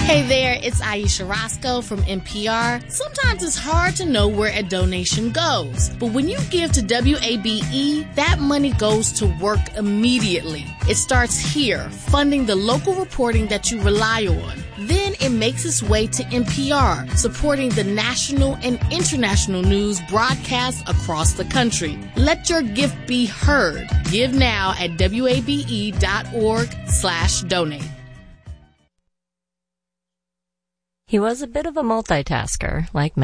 Hey there, it's Aisha Roscoe from NPR. Sometimes it's hard to know where a donation goes, but when you give to WABE, that money goes to work immediately. It starts here, funding the local reporting that you rely on. Then it makes its way to NPR, supporting the national and international news broadcasts across the country. Let your gift be heard. Give now at WABE.org/donate. He was a bit of a multitasker, like many.